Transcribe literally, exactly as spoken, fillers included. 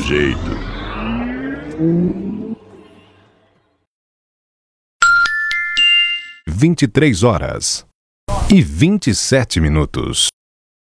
jeito. Vinte e três horas e vinte e sete minutos.